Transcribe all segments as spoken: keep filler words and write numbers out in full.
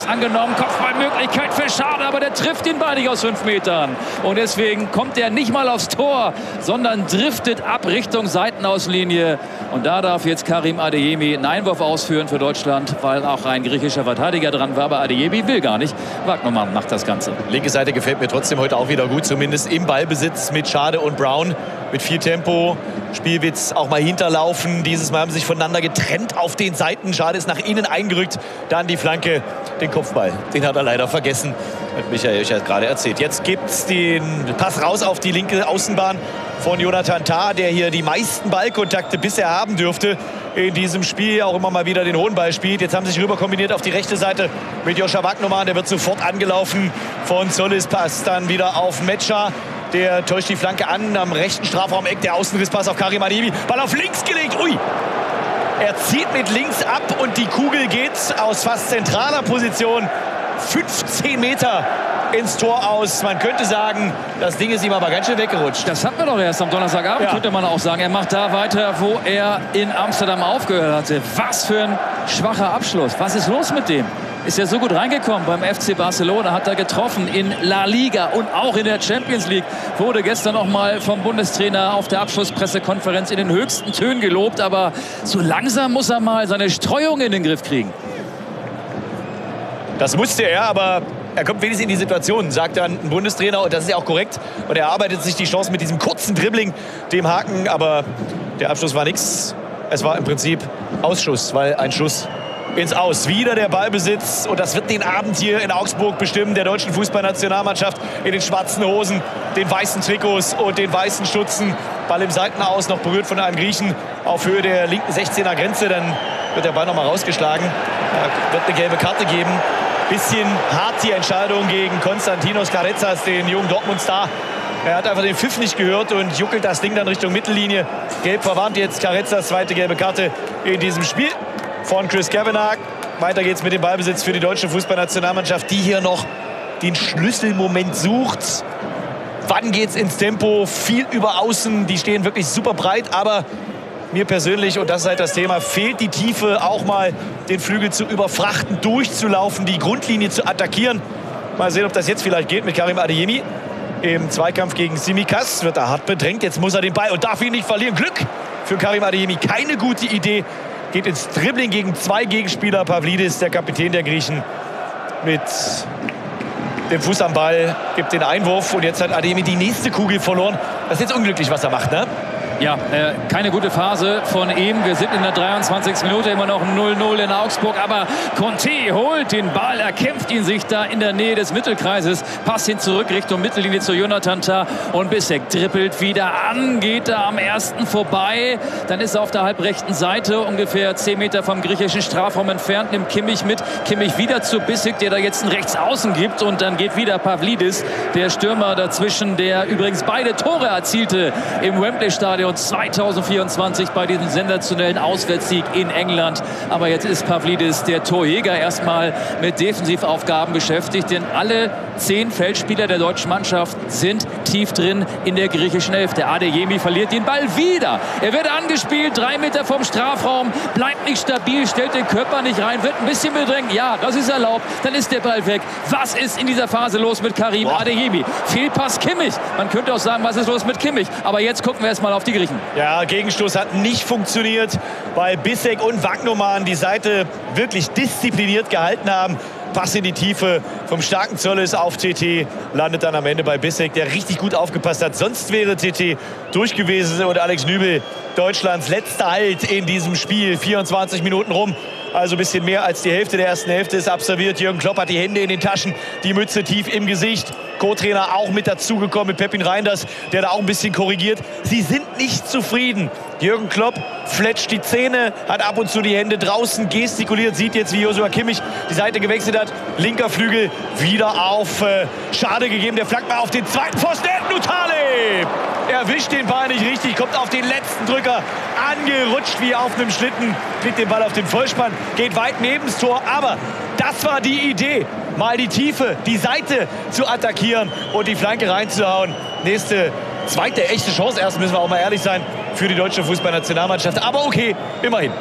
Angenommen, Kopfballmöglichkeit für Schade, aber der trifft den Ball nicht aus fünf Metern. Und deswegen kommt er nicht mal aufs Tor, sondern driftet ab Richtung Seitenauslinie. Und da darf jetzt Karim Adeyemi einen Einwurf ausführen für Deutschland, weil auch ein griechischer Verteidiger dran war. Aber Adeyemi will gar nicht. Wagnermann macht das Ganze. Linke Seite gefällt mir trotzdem heute auch wieder gut, zumindest im Ballbesitz mit Schade und Brown. Mit viel Tempo, Spielwitz, auch mal hinterlaufen. Dieses Mal haben sie sich voneinander getrennt auf den Seiten. Schade ist nach innen eingerückt. Dann die Flanke, den Kopfball. Den hat er leider vergessen. Hat Michael ja gerade erzählt. Jetzt gibt es den Pass raus auf die linke Außenbahn von Jonathan Tah, der hier die meisten Ballkontakte bisher haben dürfte in diesem Spiel. Auch immer mal wieder den hohen Ball spielt. Jetzt haben sie sich rüber kombiniert auf die rechte Seite mit Joscha Wagnermann. Der wird sofort angelaufen von Zollis. Pass dann wieder auf Metscher. Der täuscht die Flanke an am rechten Strafraum-Eck. Der Außenrisspass auf Karim Adeyemi. Ball auf links gelegt. Ui! Er zieht mit links ab und die Kugel geht aus fast zentraler Position fünfzehn Meter ins Tor aus. Man könnte sagen, das Ding ist ihm aber ganz schön weggerutscht. Das hatten wir doch erst am Donnerstagabend, ja. Könnte man auch sagen. Er macht da weiter, wo er in Amsterdam aufgehört hatte. Was für ein schwacher Abschluss. Was ist los mit dem? Ist ja so gut reingekommen beim F C Barcelona, hat er getroffen in La Liga und auch in der Champions League. Wurde gestern noch mal vom Bundestrainer auf der Abschlusspressekonferenz in den höchsten Tönen gelobt. Aber so langsam muss er mal seine Streuung in den Griff kriegen. Das musste er, aber er kommt wenigstens in die Situation, sagt dann ein Bundestrainer. Und das ist ja auch korrekt. Und er erarbeitet sich die Chance mit diesem kurzen Dribbling, dem Haken. Aber der Abschluss war nichts. Es war im Prinzip Ausschuss, weil ein Schuss ins Aus. Wieder der Ballbesitz. Und das wird den Abend hier in Augsburg bestimmen. Der deutschen Fußballnationalmannschaft in den schwarzen Hosen, den weißen Trikots und den weißen Stutzen. Ball im Seitenaus, noch berührt von einem Griechen auf Höhe der linken sechzehner Grenze. Dann wird der Ball noch mal rausgeschlagen. Da wird eine gelbe Karte geben. Bisschen hart die Entscheidung gegen Konstantinos Carezas, den jungen Dortmund-Star. Er hat einfach den Pfiff nicht gehört und juckelt das Ding dann Richtung Mittellinie. Gelb verwarnt jetzt Carezas, zweite gelbe Karte in diesem Spiel von Chris Kavanagh. Weiter geht's mit dem Ballbesitz für die deutsche Fußballnationalmannschaft, die hier noch den Schlüsselmoment sucht. Wann geht's ins Tempo? Viel über außen, die stehen wirklich super breit, aber mir persönlich, und das ist halt das Thema, fehlt die Tiefe, auch mal den Flügel zu überfrachten, durchzulaufen, die Grundlinie zu attackieren. Mal sehen, ob das jetzt vielleicht geht mit Karim Adeyemi. Im Zweikampf gegen Tsimikas wird er hart bedrängt. Jetzt muss er den Ball und darf ihn nicht verlieren. Glück für Karim Adeyemi. Keine gute Idee. Geht ins Dribbling gegen zwei Gegenspieler. Pavlidis, der Kapitän der Griechen, mit dem Fuß am Ball, gibt den Einwurf. Und jetzt hat Adeyemi die nächste Kugel verloren. Das ist jetzt unglücklich, was er macht, ne? Ja, äh, keine gute Phase von ihm. Wir sind in der dreiundzwanzigsten Minute, immer noch null null in Augsburg. Aber Conte holt den Ball, erkämpft ihn sich da in der Nähe des Mittelkreises. Passt ihn zurück Richtung Mittellinie zu Jonathan Tah. Und Bissek trippelt wieder an, geht da am ersten vorbei. Dann ist er auf der halbrechten Seite, ungefähr zehn Meter vom griechischen Strafraum entfernt. Nimmt Kimmich mit. Kimmich wieder zu Bissek, der da jetzt einen Rechtsaußen gibt. Und dann geht wieder Pavlidis, der Stürmer dazwischen, der übrigens beide Tore erzielte im Wembley-Stadion zweitausendvierundzwanzig bei diesem sensationellen Auswärtssieg in England. Aber jetzt ist Pavlidis, der Torjäger, erstmal mit Defensivaufgaben beschäftigt. Denn alle zehn Feldspieler der deutschen Mannschaft sind tief drin in der griechischen Hälfte. Adeyemi verliert den Ball wieder. Er wird angespielt, drei Meter vom Strafraum, bleibt nicht stabil, stellt den Körper nicht rein, wird ein bisschen bedrängt. Ja, das ist erlaubt. Dann ist der Ball weg. Was ist in dieser Phase los mit Karim Adeyemi? Fehlpass Kimmich. Man könnte auch sagen, was ist los mit Kimmich? Aber jetzt gucken wir erstmal auf die Griechen. Ja, Gegenstoß hat nicht funktioniert, weil Bissek und Wagnermann die Seite wirklich diszipliniert gehalten haben. Pass in die Tiefe vom starken Zollis auf T T, landet dann am Ende bei Bissek, der richtig gut aufgepasst hat. Sonst wäre T T durch gewesen und Alex Nübel, Deutschlands letzter Halt in diesem Spiel. vierundzwanzig Minuten rum, also ein bisschen mehr als die Hälfte der ersten Hälfte ist absolviert. Jürgen Klopp hat die Hände in den Taschen, die Mütze tief im Gesicht. Co-Trainer auch mit dazugekommen, mit Pepin Reinders, der da auch ein bisschen korrigiert. Sie sind nicht zufrieden. Jürgen Klopp fletscht die Zähne, hat ab und zu die Hände draußen, gestikuliert, sieht jetzt, wie Joshua Kimmich die Seite gewechselt hat. Linker Flügel wieder auf äh, Schade gegeben. Der flankt mal auf den zweiten Pfosten. Nutale erwischt den Ball nicht richtig, kommt auf den letzten Drücker, angerutscht wie auf einem Schlitten, kriegt den Ball auf den Vollspann, geht weit neben das Tor. Aber das war die Idee, mal die Tiefe, die Seite zu attackieren und die Flanke reinzuhauen. Nächste, zweite echte Chance erst, müssen wir auch mal ehrlich sein, für die deutsche Fußballnationalmannschaft. Aber okay, immerhin.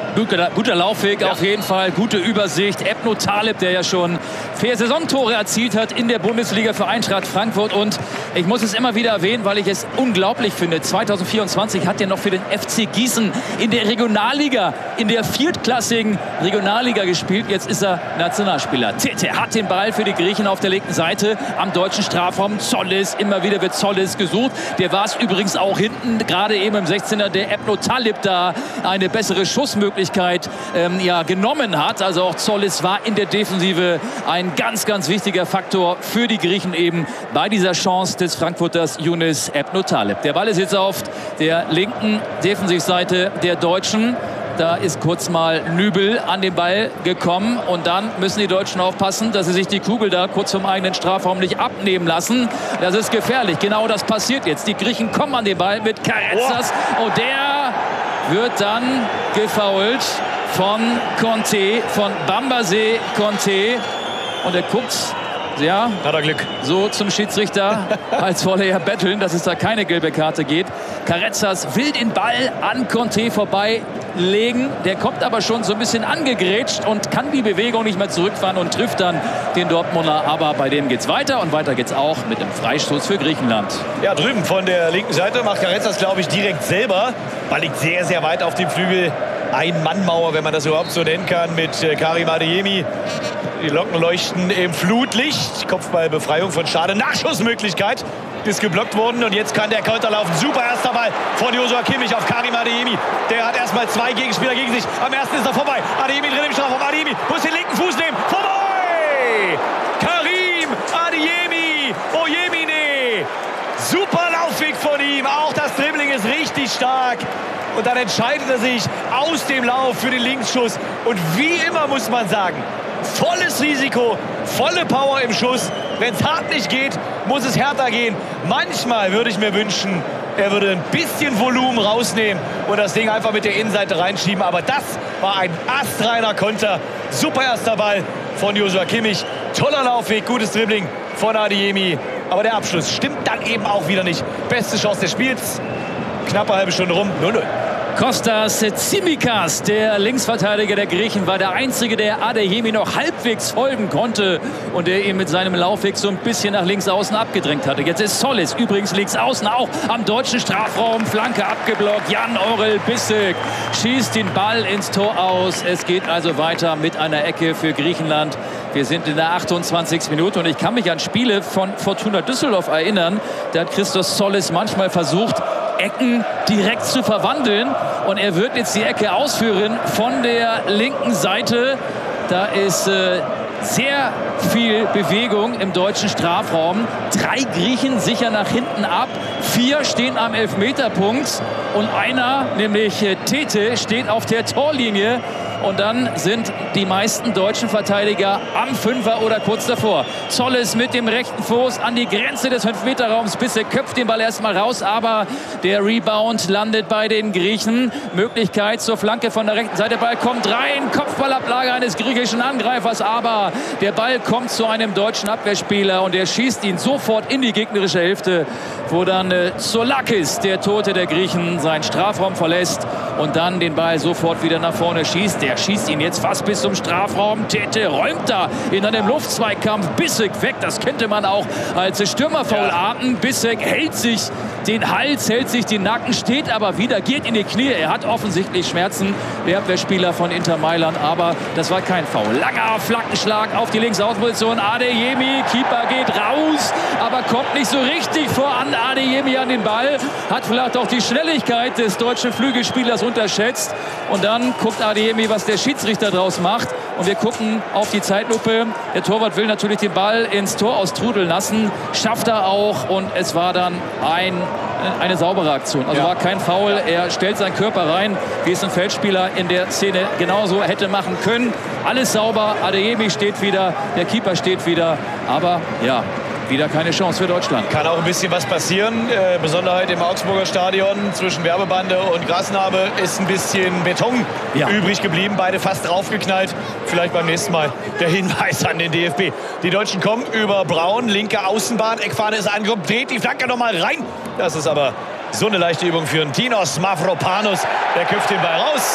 Guter, guter Laufweg ja. auf jeden Fall, gute Übersicht. Ebno Taleb, der ja schon vier Saisontore erzielt hat in der Bundesliga für Eintracht Frankfurt. Und ich muss es immer wieder erwähnen, weil ich es unglaublich finde. zwanzig vierundzwanzig hat er noch für den F C Gießen in der Regionalliga, in der viertklassigen Regionalliga gespielt. Jetzt ist er Nationalspieler. Tete hat den Ball für die Griechen auf der linken Seite am deutschen Strafraum. Zollis, immer wieder wird Zollis gesucht. Der war es übrigens auch hinten, gerade eben im sechzehner, der Ebno Taleb da eine bessere Schussmöglichkeit ähm, ja, genommen hat. Also auch Zollis war in der Defensive ein ganz, ganz wichtiger Faktor für die Griechen eben bei dieser Chance des Frankfurters Younes Ebno Taleb. Der Ball ist jetzt auf der linken Defensivseite der Deutschen. Da ist kurz mal Nübel an den Ball gekommen und dann müssen die Deutschen aufpassen, dass sie sich die Kugel da kurz vom eigenen Strafraum nicht abnehmen lassen. Das ist gefährlich. Genau das passiert jetzt. Die Griechen kommen an den Ball mit Karetzas und der wird dann gefoult von Conte, von Bambasé Conte. Und er guckt, ja, hat er Glück, so zum Schiedsrichter, als wolle er betteln, dass es da keine gelbe Karte geht. Karetzas will den Ball an Conte vorbeilegen. Der kommt aber schon so ein bisschen angegrätscht und kann die Bewegung nicht mehr zurückfahren und trifft dann den Dortmunder. Aber bei dem geht's weiter und weiter geht's auch mit einem Freistoß für Griechenland. Ja, drüben von der linken Seite macht Karetzas, glaube ich, direkt selber. Ball liegt sehr, sehr weit auf dem Flügel. Ein-Mann-Mauer, wenn man das überhaupt so nennen kann, mit äh, Karim Adeyemi. Die Locken leuchten im Flutlicht. Kopfballbefreiung von Schade. Nachschussmöglichkeit ist geblockt worden. Und jetzt kann der Konter laufen. Super erster Ball von Joshua Kimmich auf Karim Adeyemi. Der hat erstmal zwei Gegenspieler gegen sich. Am ersten ist er vorbei. Adeyemi drin im Strafraum. Adeyemi muss den linken Fuß nehmen. Vorbei! Karim Adeyemi. Oyemine. Super Laufweg von ihm. Auch das Dribbling ist richtig stark. Und dann entscheidet er sich aus dem Lauf für den Linksschuss. Und wie immer muss man sagen, volles Risiko, volle Power im Schuss. Wenn es hart nicht geht, muss es härter gehen. Manchmal würde ich mir wünschen, er würde ein bisschen Volumen rausnehmen und das Ding einfach mit der Innenseite reinschieben. Aber das war ein astreiner Konter. Super erster Ball von Joshua Kimmich. Toller Laufweg, gutes Dribbling von Adeyemi. Aber der Abschluss stimmt dann eben auch wieder nicht. Beste Chance des Spiels. Knappe halbe Stunde rum, null null. Kostas Tsimikas, der Linksverteidiger der Griechen, war der Einzige, der Adeyemi noch halbwegs folgen konnte und der ihn mit seinem Laufweg so ein bisschen nach links außen abgedrängt hatte. Jetzt ist Zollis übrigens links außen auch am deutschen Strafraum. Flanke abgeblockt. Jan-Orel Bissek schießt den Ball ins Tor aus. Es geht also weiter mit einer Ecke für Griechenland. Wir sind in der achtundzwanzigsten Minute und ich kann mich an Spiele von Fortuna Düsseldorf erinnern. Da hat Christos Zollis manchmal versucht, Ecken direkt zu verwandeln. Und er wird jetzt die Ecke ausführen von der linken Seite. Da ist äh, sehr viel Bewegung im deutschen Strafraum. Drei Griechen sicher nach hinten ab. Vier stehen am Elfmeterpunkt. Und einer, nämlich äh, Tete, steht auf der Torlinie. Und dann sind die meisten deutschen Verteidiger am Fünfer oder kurz davor. Zollis mit dem rechten Fuß an die Grenze des fünf-Meter-Raums. Bissek köpft den Ball erstmal raus, aber der Rebound landet bei den Griechen. Möglichkeit zur Flanke von der rechten Seite. Ball kommt rein. Kopfballablage eines griechischen Angreifers, aber der Ball kommt zu einem deutschen Abwehrspieler und der schießt ihn sofort in die gegnerische Hälfte, wo dann äh, Tsolakis, der Tote der Griechen, seinen Strafraum verlässt und dann den Ball sofort wieder nach vorne schießt. Der schießt ihn jetzt fast bis zum Strafraum. Tete räumt da in einem Luftzweikampf Bissek weg. Das könnte man auch als Stürmerfoul ahnden. Bissek hält sich den Hals, hält sich den Nacken, steht aber wieder, geht in die Knie. Er hat offensichtlich Schmerzen, der Abwehrspieler von Inter Mailand, aber das war kein Foul. Langer Flankenschlag auf die Linksaußenposition. Adeyemi, Keeper geht raus, aber kommt nicht so richtig voran. Adeyemi an den Ball, hat vielleicht auch die Schnelligkeit des deutschen Flügelspielers unterschätzt. Und dann guckt Adeyemi, was der Schiedsrichter draus macht. Und wir gucken auf die Zeitlupe. Der Torwart will natürlich den Ball ins Tor austrudeln lassen. Schafft er auch. Und es war dann ein, eine saubere Aktion. Also ja. war kein Foul. Er stellt seinen Körper rein, wie es ein Feldspieler in der Szene genauso hätte machen können. Alles sauber. Adeyemi steht wieder. Der Keeper steht wieder. Aber ja, wieder keine Chance für Deutschland. Kann auch ein bisschen was passieren. Äh, Besonderheit im Augsburger Stadion zwischen Werbebande und Grasnarbe ist ein bisschen Beton ja. übrig geblieben. Beide fast draufgeknallt. Vielleicht beim nächsten Mal der Hinweis an den D F B. Die Deutschen kommen über Braun. Linke Außenbahn. Eckfahne ist angekommen. Dreht die Flanke noch mal rein. Das ist aber so eine leichte Übung für einen Tinos Mavropanos. Der köpft den Ball raus.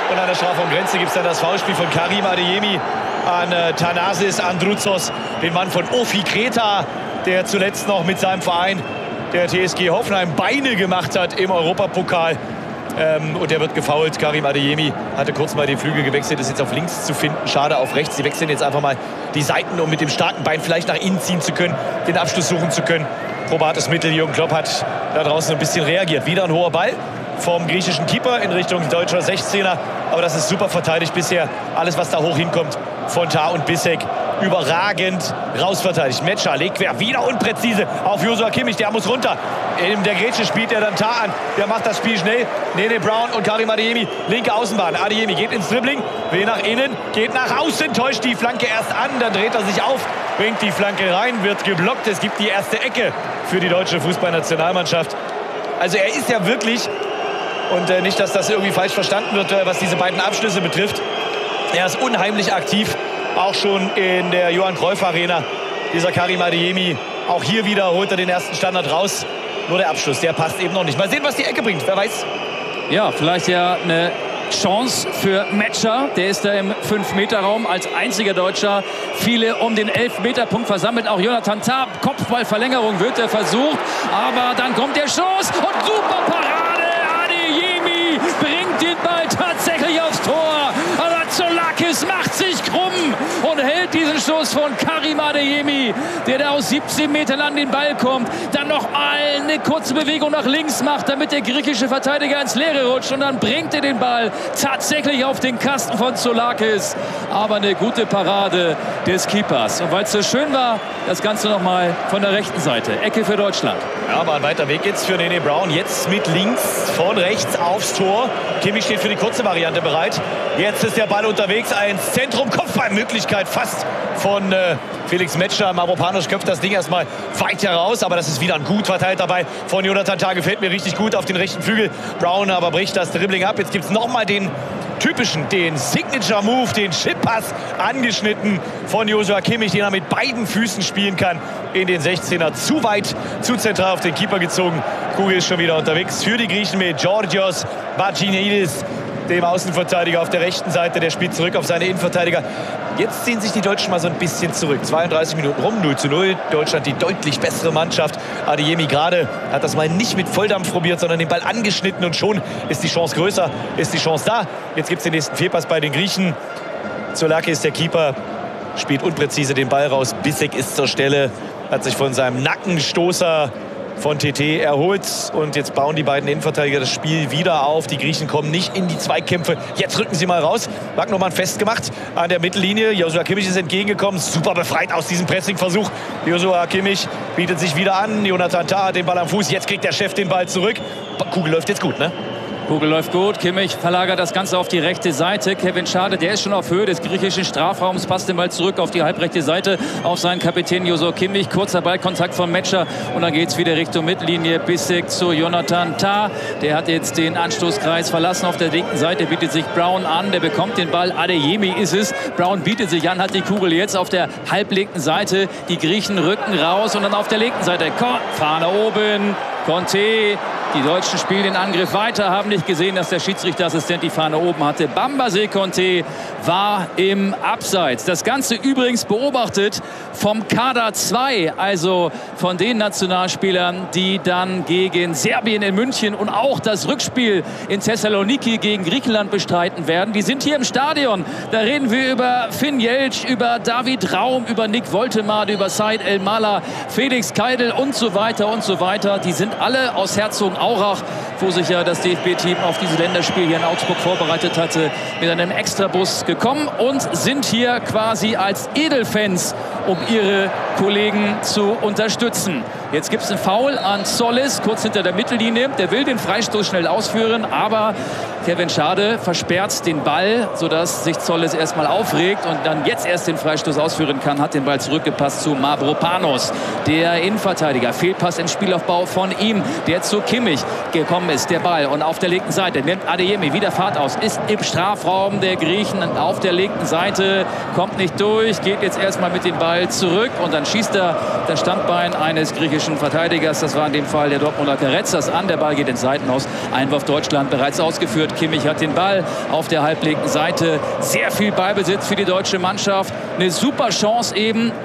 Und an der Strafraumgrenze gibt es dann das Foulspiel von Karim Adeyemi an äh, Thanasis Androutsos, den Mann von Ofi Kreta, der zuletzt noch mit seinem Verein, der T S G Hoffenheim, Beine gemacht hat im Europapokal. Ähm, und der wird gefoult. Karim Adeyemi hatte kurz mal den Flügel gewechselt, ist jetzt auf links zu finden, schade auf rechts. Sie wechseln jetzt einfach mal die Seiten, um mit dem starken Bein vielleicht nach innen ziehen zu können, den Abschluss suchen zu können. Probates Mittel. Jürgen Klopp hat da draußen ein bisschen reagiert. Wieder ein hoher Ball vom griechischen Keeper in Richtung deutscher sechzehner. Aber das ist super verteidigt bisher. Alles, was da hoch hinkommt von Tah und Bissek, überragend rausverteidigt. Metscher legt quer, wieder unpräzise auf Joshua Kimmich. Der muss runter. In der Grätsche spielt er dann Tah an. Der macht das Spiel schnell. Nene Brown und Karim Adeyemi, linke Außenbahn. Adeyemi geht ins Dribbling, will nach innen, geht nach außen, täuscht die Flanke erst an. Dann dreht er sich auf, bringt die Flanke rein, wird geblockt. Es gibt die erste Ecke für die deutsche Fußballnationalmannschaft. Also er ist ja wirklich, und äh, nicht, dass das irgendwie falsch verstanden wird, äh, was diese beiden Abschlüsse betrifft, er ist unheimlich aktiv, auch schon in der Johann-Cruyff-Arena. Dieser Karim Adeyemi, auch hier wieder holt er den ersten Standard raus. Nur der Abschluss, der passt eben noch nicht. Mal sehen, was die Ecke bringt, wer weiß. Ja, vielleicht ja eine Chance für Metscher. Der ist da im fünf Meter Raum als einziger Deutscher. Viele um den elf Meter Punkt versammelt. Auch Jonathan Tah, Kopfballverlängerung wird er versucht. Aber dann kommt der Schuss und super Parade. Adeyemi bringt den Ball tatsächlich aufs Tor. Aber Zoulakis macht sich krumm und hält diesen Schuss von Karim Adeyemi, der da aus siebzehn Metern an den Ball kommt. Dann noch mal eine kurze Bewegung nach links macht, damit der griechische Verteidiger ins Leere rutscht. Und dann bringt er den Ball tatsächlich auf den Kasten von Zoulakis. Aber eine gute Parade des Keepers. Und weil es so schön war, das Ganze noch mal von der rechten Seite. Ecke für Deutschland. Ja, aber ein weiter Weg jetzt für Nene Brown. Jetzt mit links von rechts aufs Tor. Kimmich steht für die kurze Variante bereit. Jetzt ist der Ball unterwegs. Ein Zentrum, Kopfballmöglichkeit fast von äh, Felix Metscher. Mavropanos köpft das Ding erstmal weit heraus. Aber das ist wieder ein gut verteilter Ball von Jonathan Tah. Gefällt mir richtig gut auf den rechten Flügel. Brown aber bricht das Dribbling ab. Jetzt gibt es nochmal den typischen, den Signature-Move, den Chip-Pass angeschnitten von Joshua Kimmich, den er mit beiden Füßen spielen kann in den sechzehner. Zu weit, zu zentral auf den Keeper gezogen. Kugel ist schon wieder unterwegs für die Griechen mit Georgios Baginidis, dem Außenverteidiger auf der rechten Seite. Der spielt zurück auf seine Innenverteidiger. Jetzt ziehen sich die Deutschen mal so ein bisschen zurück. zweiunddreißig Minuten rum, null zu null. Deutschland die deutlich bessere Mannschaft. Adeyemi gerade hat das mal nicht mit Volldampf probiert, sondern den Ball angeschnitten. Und schon ist die Chance größer, ist die Chance da. Jetzt gibt es den nächsten Fehlpass bei den Griechen. Zoulakis ist der Keeper, spielt unpräzise den Ball raus. Bissek ist zur Stelle, hat sich von seinem Nackenstoßer von T T erholt. Und jetzt bauen die beiden Innenverteidiger das Spiel wieder auf. Die Griechen kommen nicht in die Zweikämpfe. Jetzt rücken sie mal raus. Wagnermann festgemacht an der Mittellinie. Joshua Kimmich ist entgegengekommen. Super befreit aus diesem Pressingversuch. Joshua Kimmich bietet sich wieder an. Jonathan Tah hat den Ball am Fuß. Jetzt kriegt der Chef den Ball zurück. Kugel läuft jetzt gut, ne? Kugel läuft gut. Kimmich verlagert das Ganze auf die rechte Seite. Kevin Schade, der ist schon auf Höhe des griechischen Strafraums, passt den Ball zurück auf die halbrechte Seite auf seinen Kapitän Joshua Kimmich. Kurzer Ballkontakt von Metscher und dann geht es wieder Richtung Mittellinie. Bissek zu Jonathan Tah. Der hat jetzt den Anstoßkreis verlassen auf der linken Seite, bietet sich Brown an. Der bekommt den Ball. Adeyemi ist es. Brown bietet sich an, hat die Kugel jetzt auf der halblinken Seite. Die Griechen rücken raus und dann auf der linken Seite. Fahne oben. Conte. Die Deutschen spielen den Angriff weiter, haben nicht gesehen, dass der Schiedsrichterassistent die Fahne oben hatte. Bambasé Conte war im Abseits. Das Ganze übrigens beobachtet vom Kader zwei, also von den Nationalspielern, die dann gegen Serbien in München und auch das Rückspiel in Thessaloniki gegen Griechenland bestreiten werden. Die sind hier im Stadion. Da reden wir über Finn Jeltsch, über David Raum, über Nick Woltemade, über Said El-Mala, Felix Keidel und so weiter und so weiter. Die sind alle aus Herzogenaurach, wo sich ja das D F B-Team auf dieses Länderspiel hier in Augsburg vorbereitet hatte, mit einem Extrabus gekommen und sind hier quasi als Edelfans, um ihre Kollegen zu unterstützen. Jetzt gibt es einen Foul an Solis, kurz hinter der Mittellinie. Der will den Freistoß schnell ausführen, aber Kevin Schade versperrt den Ball, sodass sich Solis erstmal aufregt und dann jetzt erst den Freistoß ausführen kann. Hat den Ball zurückgepasst zu Mavropanos, der Innenverteidiger. Fehlpass im Spielaufbau von ihm, der zu Kimmich gekommen ist. Der Ball und auf der linken Seite nimmt Adeyemi wieder Fahrt aus, ist im Strafraum der Griechen auf der linken Seite, kommt nicht durch, geht jetzt erstmal mit dem Ball zurück und dann schießt er das Standbein eines griechischen Verteidigers. Das war in dem Fall der Dortmunder Karetzas an. Der Ball geht ins Seitenhaus. Einwurf Deutschland bereits ausgeführt. Kimmich hat den Ball auf der halblinken Seite. Sehr viel Ballbesitz für die deutsche Mannschaft. Eine super Chance eben.